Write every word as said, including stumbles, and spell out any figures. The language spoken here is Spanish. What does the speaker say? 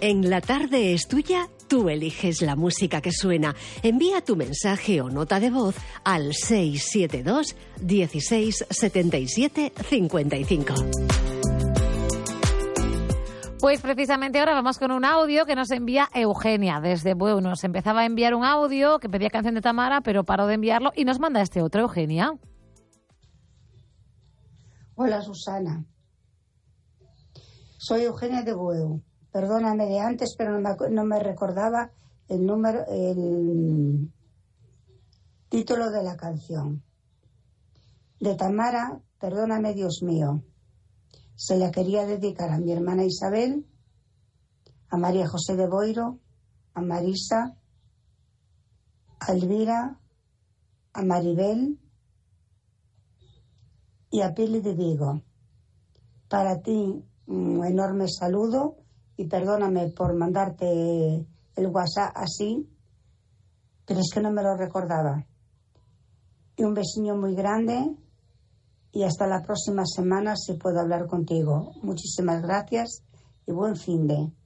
En La Tarde es Tuya, tú eliges la música que suena. Envía tu mensaje o nota de voz al seis siete dos, dieciséis, setenta y siete, cincuenta y cinco. Pues precisamente ahora vamos con un audio que nos envía Eugenia desde Bueu. Nos empezaba a enviar un audio que pedía canción de Tamara, pero paró de enviarlo y nos manda este otro, Eugenia. Hola, Susana. Soy Eugenia de Bueu. Perdóname de antes, pero no me, no me recordaba el número, el título de la canción. De Tamara, Perdóname, Dios mío. Se la quería dedicar a mi hermana Isabel, a María José de Boiro, a Marisa, a Elvira, a Maribel y a Pili de Vigo. Para ti, un enorme saludo y perdóname por mandarte el WhatsApp así, pero es que no me lo recordaba. Y un besiño muy grande y hasta la próxima semana si puedo hablar contigo. Muchísimas gracias y buen fin de...